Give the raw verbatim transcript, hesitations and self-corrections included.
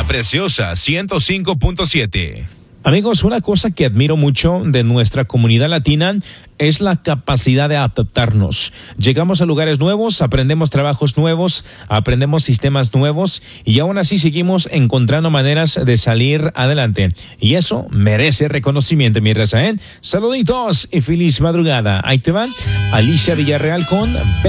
La Preciosa ciento cinco punto siete. Amigos, una cosa que admiro mucho de nuestra comunidad latina es la capacidad de adaptarnos. Llegamos a lugares nuevos, aprendemos trabajos nuevos, aprendemos sistemas nuevos y aún así seguimos encontrando maneras de salir adelante. Y eso merece reconocimiento, mi raza, ¿eh? Saluditos y feliz madrugada. Ahí te van Alicia Villarreal con